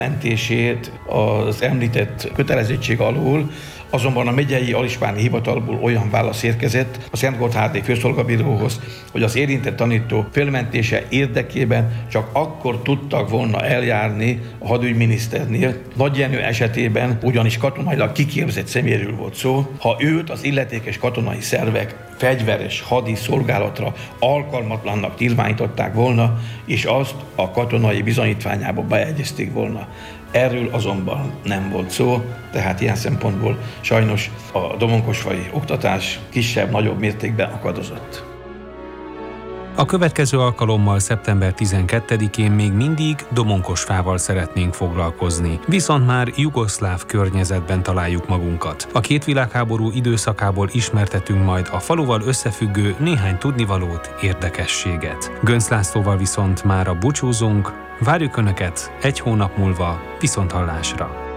mentését az említett kötelezettség alól, azonban a megyei alispáni hivatalból olyan válasz érkezett a Szentgotthárdi Főszolgabíróhoz, hogy az érintett tanító fölmentése érdekében csak akkor tudtak volna eljárni a hadügyminiszternél. Nagy Jenő esetében ugyanis katonailag kiképzett személyről volt szó, ha őt az illetékes katonai szervek fegyveres hadi szolgálatra alkalmatlannak nyilvánították volna, és azt a katonai bizonyítványába bejegyezték volna. Erről azonban nem volt szó, tehát ilyen szempontból sajnos a domonkosfai oktatás kisebb-nagyobb mértékben akadozott. A következő alkalommal szeptember 12-én még mindig Domonkosfával szeretnénk foglalkozni, viszont már jugoszláv környezetben találjuk magunkat. A két világháború időszakából ismertetünk majd a faluval összefüggő néhány tudnivalót, érdekességet. Göncz Lászlóval viszont mára búcsúzunk, várjuk Önöket egy hónap múlva viszonthallásra.